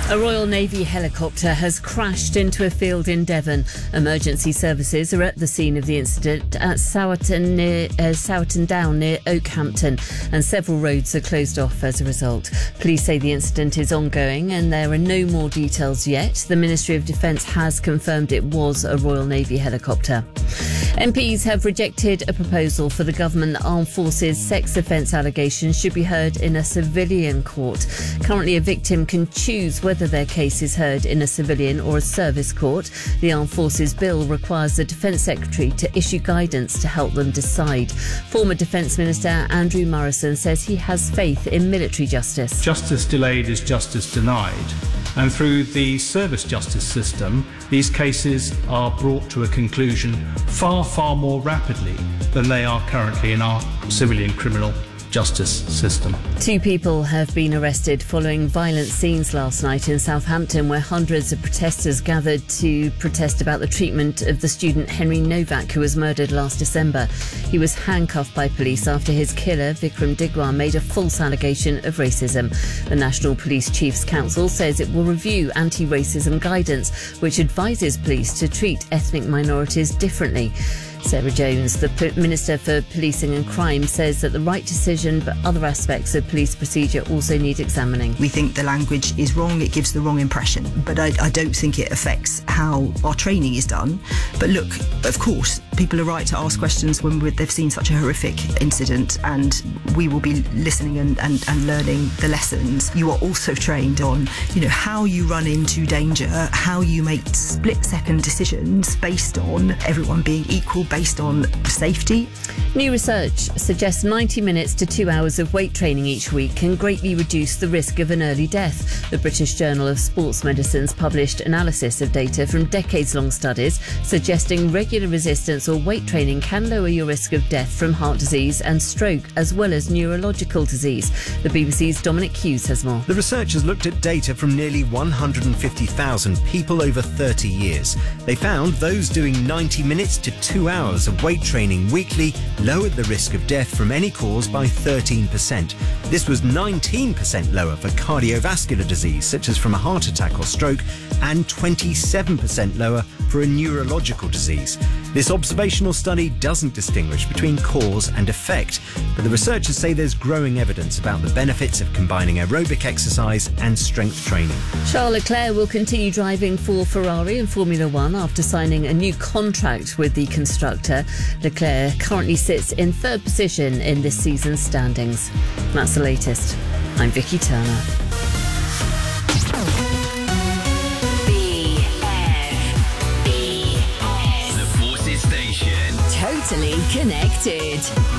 A Royal Navy helicopter has crashed into a field in Devon. Emergency services are at the scene of the incident at Sowerton Down near Oakhampton, and several roads are closed off as a result. Police say the incident is ongoing and there are no more details yet. The Ministry of Defence has confirmed it was a Royal Navy helicopter. MPs have rejected a proposal for the government that armed forces sex offence allegations should be heard in a civilian court. Currently, a victim can choose whether their case is heard in a civilian or a service court. The Armed Forces Bill requires the Defence Secretary to issue guidance to help them decide. Former Defence Minister Andrew Morrison says he has faith in military justice. Justice delayed is justice denied. And through the service justice system, these cases are brought to a conclusion far, far more rapidly than they are currently in our civilian criminal justice system. 2 people have been arrested following violent scenes last night in Southampton, where hundreds of protesters gathered to protest about the treatment of the student Henry Novak, who was murdered last December. He was handcuffed by police after his killer, Vikram Digwar, made a false allegation of racism. The National Police Chiefs Council says it will review anti-racism guidance, which advises police to treat ethnic minorities differently. Sarah Jones, the Minister for Policing and Crime, says that the right decision, but other aspects of police procedure also need examining. We think the language is wrong, it gives the wrong impression, but I don't think it affects how our training is done. But look, of course, people are right to ask questions when they've seen such a horrific incident, and we will be listening and learning the lessons. You are also trained on, how you run into danger, how you make split-second decisions based on everyone being equal, based on safety. New research suggests 90 minutes to 2 hours of weight training each week can greatly reduce the risk of an early death. The British Journal of Sports Medicine's published analysis of data from decades-long studies suggesting regular resistance or weight training can lower your risk of death from heart disease and stroke, as well as neurological disease. The BBC's Dominic Hughes has more. The researchers looked at data from nearly 150,000 people over 30 years. They found those doing 90 minutes to 2 hours of weight training weekly lowered the risk of death from any cause by 13%. This was 19% lower for cardiovascular disease, such as from a heart attack or stroke, and 27% lower for a neurological disease. This observational study doesn't distinguish between cause and effect, but the researchers say there's growing evidence about the benefits of combining aerobic exercise and strength training. Charles Leclerc will continue driving for Ferrari in Formula One after signing a new contract with the constructor. Leclerc currently sits in 3rd position in this season's standings. That's the latest. I'm Vicky Turner. The Forces Station. Totally connected.